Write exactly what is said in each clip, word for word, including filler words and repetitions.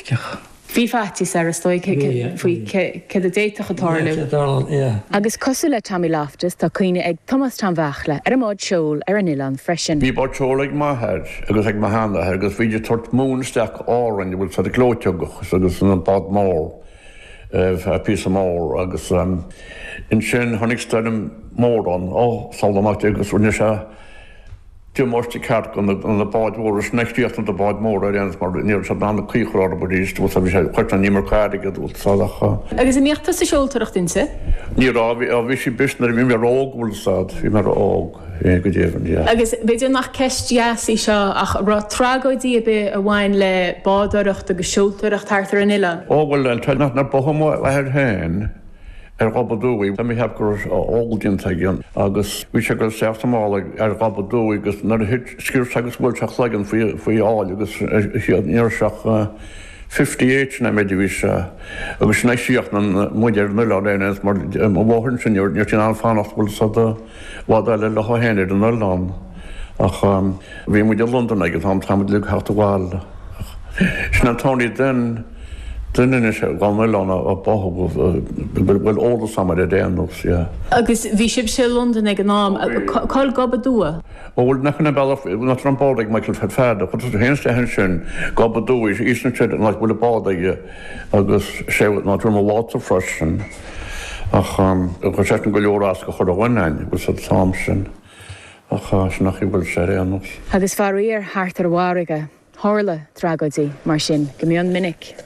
ceach. Bhí fatí ar stoi faoi ce a déiteach atáirú. Agus cosú le Tommy Loftus tá cuoine ag Thomas Tom Bhachla ar mód seol ar an Ilan freisin. Bhí bád seol ag maithir agus ag mahanana agus bhí tuairt múnsteach árainn bhfuil sa glóiteach agus an bad mór a pí mór agus in sin tháinig staidm mór an ó saldaach agus bhaine se Dú mórtí ceart an na báid mór is nechttíocht an na báid mór a réans mar níor se anna chuíchar a budíist bú sé chuirt an nímar cáige dút sádacha. Agus i míochtta sa seoltarach dinsa? Ní rá a bhí sí bisnar bhí mar óg bhfuil sad, bhí mar óg go déhann. Agus beidir nach ceistdeasí seo ach rá trágóidí a bit a bhhain le bádareacht agus seoltarach tartar an Ilan? Ó bhfuil an taid nach bohamá leir hain. Er gabadúi, tam I heb gur ógdín tegin, agus bhí sé gur seachtamála ar gabadúi agus nar hit skir agus bhil seach legan faoi áil agus níor seach fifty-eight na méidir bhí se agus sna síocht na muidir nuile rénas mar bhhann sin níor níor sin anfánacht bhil sa bhád eile le háhéanaid an Ireland ach bhí muidir London agus an tamid le hat bháil. Sna Tony den Dunne is gan Ireland a bhfuil óla samar a déanús. Agus bhí sib sé London ag an nám, cáil gabadúa? Bhfuil nachna bailach na trombád ag Michael Fedfeda, chu hénsta hen sin gabadú is ísna sé nach bhfuil bád aige agus séhfuil ná trom láta freisin ach chu sé go leorrás go chur a bhhain bhil sa tám sin ach sin nach bhfuil sé réanús. Agus faríar thart ar bháige, tharla trágóidí mar sin, go mion minic.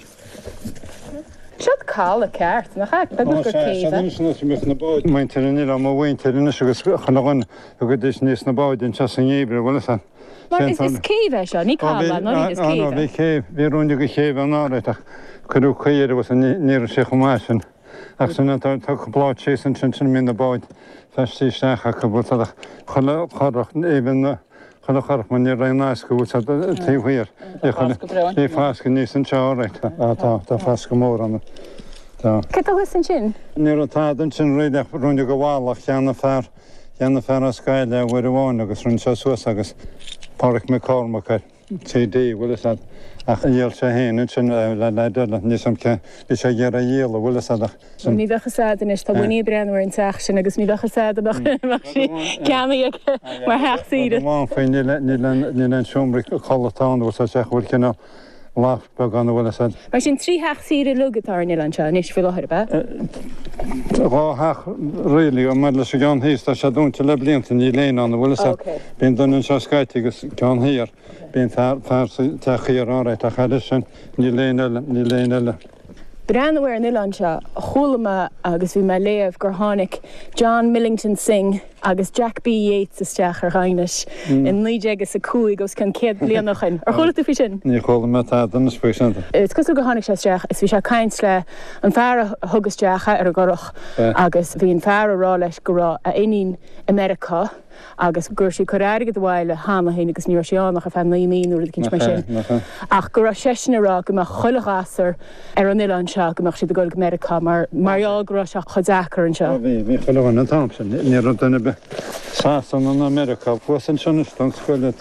Siad cáil a ceart nach ag be gur céimhe. Main tarinil am bhain tarinne agus chanagan a go dís níos na báid in teas an ébre bhfuil sa. Mar is céimhe seo, ní cála, nó is céimhe. Bhí céimh, bhí rúnde go chéimh an áireach chuú chuéir was níor sé chumáisisin. Ach san tá chopláid sé san sin sin mí na báid festíisteach go bhilach chola choracht éhan Chana charach man ní raináis go bhúil tíhuiir. Ní fásca níos an teáirecht tá fásca mór an. Ce a huisan sin? Ní tádan sin réideach runne go bhálach cheanna fear cheanna fear a scaile a bhfuir bháin agus run se suas agus páric me cármacha T D bhfuil is ach dhéal sé héann sin le leideile níos am ce bhí sé ggéar a dhéal bhfuil is adach. Ní bhecha sádan is tá bhaí breanúir an teach sin agus ní bhecha sádan sí ceamaí mar heachsaíide. Bháin faoin ní len siombric cholatán bhil sa teach bhfuil cinna lácht be gan bhfuil is. Mar sin trí heachsaíre lugatáir ní an seo, níos fi láthir be? Rá heach réalaí ó mar leis gan híos tá sé dúnta le blianta ní léana an bhfuil is. Bíon dunan se scaite agus gan híar. Bíon fear techaíar áráid a chaile sin ní léanaile ní léanaile. Breanúir an Ilan seo chulama agus bhí me léamh gur tháinig John Millington Singh agus Jack B. Yates isteach ar Ghainis in níide agus a cúig agus can céad blianachin. Ar chola tú fi sin? Ní chola me tá den is spéis sin. Is cosú go tháinig sé isteach is bhí sé caint le an fear thugus deacha ar a gorach agus bhí an fear rá leis go rá a inín America agus gur sí choráige bhile hána héine agus níor seánach a fan naíúir a cinint mar sin. Ach gur a seisnará go mar choileásar ar an Ilan seo go mar si go America mar margurrá se chodachar an seo. Bhí bhí choileáin an Thompson ní duna be sásan an America fuasan sin stan scoile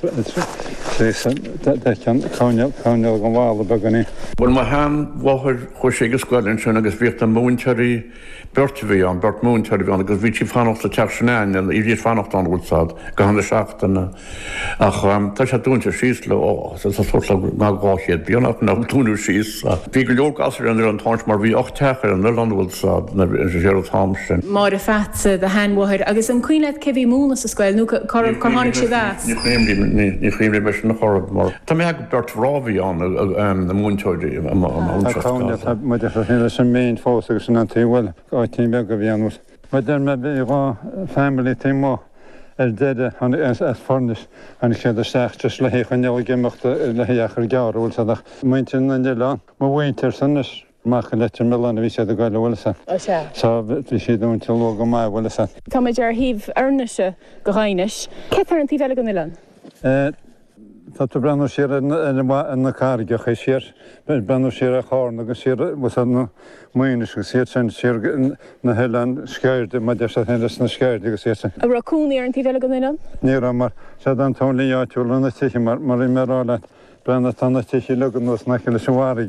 cáineal cáineal go bhála beganí. Bhfuil mar han bhthir chu sé go scoilinn sin agus bhíocht an múnteirí Bertbhí an Bert múnteirí bhí agus bhí fannacht a teachsinnéin i dtí fannacht an bhúlsád go hanna seachtainna ach tá sé dúnta síos le ó sa má gáisiad bíonnach na túnú síos. Bhí go leor gasar an an táint mar bhí ocht techar an Ireland bhúlsád na sé Thompson. Mar a fatsa de henmhair agus an cuiine cehí múna sa scoil nó chuánig sé bheas. Ní chuimlí me na chorad mar. Tá mé go Bert ráhí an na múnteirí muidir sin méon fós agus sin an tíhfuil áití be go bhíanús. Ma der me bhí family tímá ar deide as fornis an sé a seachtas le héchan neal gimachta le héachar gear bhfuil sadach muintin an deán má bhaintear sannas Mach letter Milan bhí sé a gáile bhfuil sa. Sa bhí sé dún til lo go mai bhfuil sa. Tá mé ar híh arneise go Ghainis. Cear an tí bheile go Ilan? Tá tú brenn sé na cáige ché sér brenn sé a chána agus sé was na muoine go sé sin sé na heán sceirde mai de helas na sceirde agus sé. A raúnaí ar an tí bheile go Ilan? Ní mar sé an tónlaíáitiúil na tiiche mar mar i marrála brenn tanna tiiche legan nos na le seháir